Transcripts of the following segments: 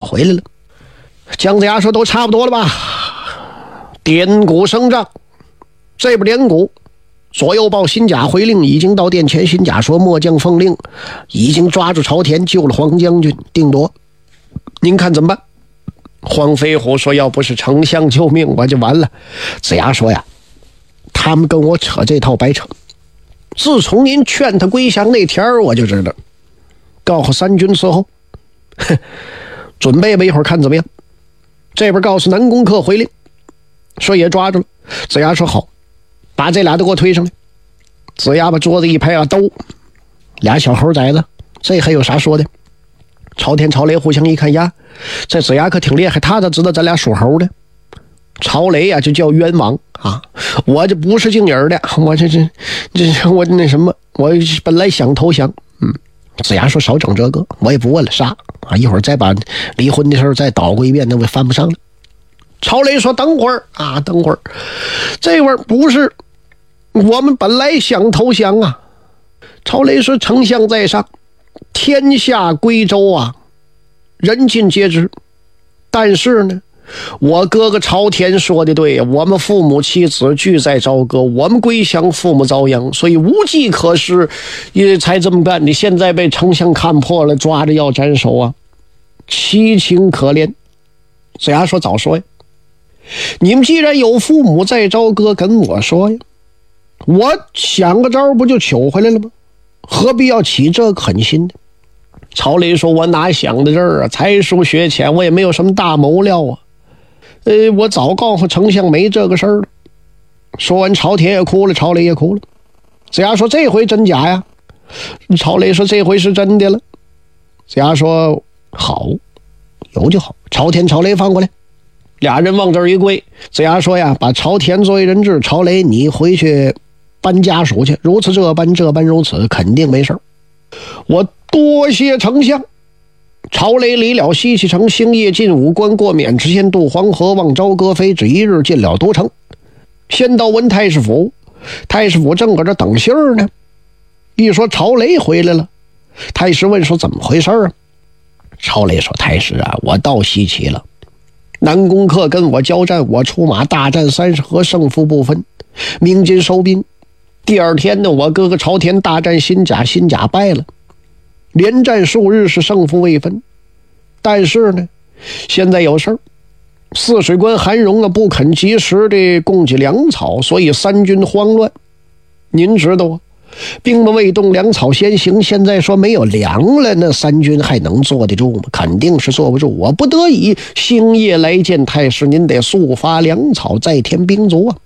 回来了。姜子牙说都差不多了吧，点鼓声仗。这边点鼓，左右报新甲回令已经到殿前。新甲说末将奉令已经抓住朝田，救了黄将军，定夺，您看怎么办？黄飞虎说要不是丞相救命我就完了。子牙说呀，他们跟我扯这套白扯，自从您劝他归降那天我就知道，告诉三军伺候，准备吧，一会儿看怎么样。这边告诉南宫克回令，说也抓住了。子牙说好，把这俩都给我推上来。子牙把桌子一拍啊，都俩小猴崽子，这还有啥说的？朝天朝雷互相一看呀，这子牙可挺厉害，他咋知道咱俩属猴的？朝雷呀就叫冤枉啊，我这不是净人的，我这我那什么，我本来想投降。子牙说少整这个，我也不问了，杀啊！一会儿再把离婚的事再捣鼓一遍，那我翻不上了。朝雷说等会儿啊，等会儿，这会儿不是我们本来想投降啊。朝雷说丞相在上，天下归州啊，人尽皆知。但是呢，我哥哥朝天说的对，我们父母妻子俱在朝歌，我们归降，父母遭殃，所以无计可施，也才这么干。你现在被丞相看破了，抓着要斩首啊，其情可怜。子牙说早说呀，你们既然有父母在朝歌，跟我说呀，我想个招不就求回来了吗？何必要起这个狠心呢？朝雷说我哪想到这儿啊，才疏学浅，我也没有什么大谋略啊。我早告诉丞相没这个事儿了。说完朝天也哭了，朝雷也哭了。子牙说这回真假呀？朝雷说这回是真的了。子牙说好，有就好。朝天朝雷放过来。俩人往这儿一跪。子牙说呀，把朝天作为人质，朝雷你回去搬家属去，如此这般如此，肯定没事。我多谢丞相。朝雷离了西岐城，星夜进武关，过渑池县，渡黄河，望朝歌飞，只一日进了都城。先到文太师府，太师府正搁这等信儿呢。一说朝雷回来了，太师问说怎么回事啊？朝雷说太师啊，我到西岐了，南宫克跟我交战，我出马大战30合，胜负不分，鸣金收兵。第二天呢，我哥哥朝天大战新甲，新甲败了，连战数日是胜负未分。但是呢，现在有事儿，泗水关韩荣啊不肯及时的供给粮草，所以三军慌乱。您知道啊，兵马未动，粮草先行，现在说没有粮了，那三军还能坐得住吗？肯定是坐不住。我不得已星夜来见太师，您得速发粮草，再添兵卒啊。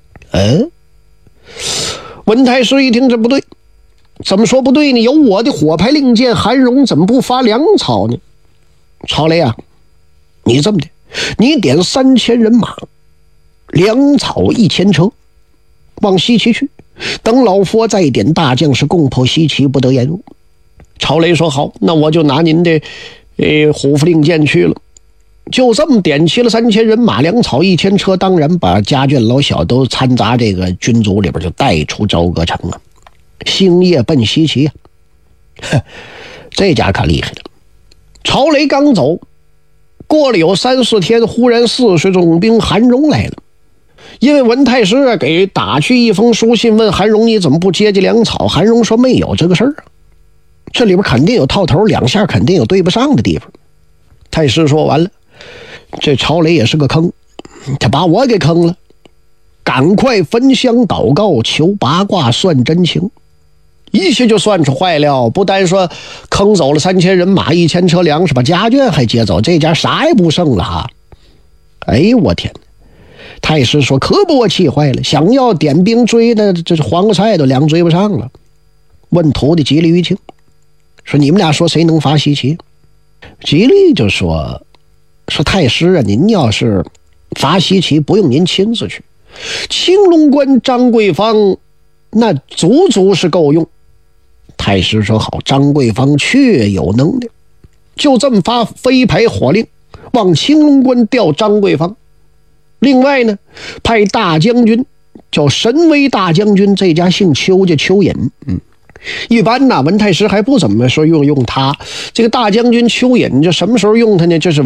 文太师一听这不对，怎么说不对呢？有我的火牌令箭，韩荣怎么不发粮草呢？朝雷啊，你这么的，你点3000人马，粮草1000车，往西岐去，等老佛再点大将士攻破西岐，不得延误。朝雷说好，那我就拿您的虎符令箭去了。就这么点齐了3000人马，粮草1000车，当然把家眷老小都掺杂这个军卒里边，就带出朝歌城了。星夜奔西岐啊，这家可厉害了。朝雷刚走，过了有3、4天，忽然泗水总兵韩荣来了。因为文太师给打去一封书信，问韩荣你怎么不接济粮草？韩荣说没有这个事儿啊，这里边肯定有套头，两下肯定有对不上的地方。太师说完了，这朝雷也是个坑，他把我给坑了，赶快焚香祷告，求八卦算真情。一切就算出坏了，不但说坑走了3000人马1000车粮食，把家眷还接走，这家啥也不剩了哈。哎呦我天，太师说可把我气坏了，想要点兵追的，这是黄瓜菜都粮追不上了。问徒弟吉利于庆说你们俩说谁能发西岐？吉利就说太师啊，您要是发西岐不用您亲自去，青龙关张桂芳那足是够用。太师说好，张桂芳确有能力，就这么发飞牌火令，往青龙关调张桂芳。另外呢，派大将军叫神威大将军，这家姓邱，叫邱隐。一般呢，文太师还不怎么说用他。这个大将军邱隐，就什么时候用他呢？就是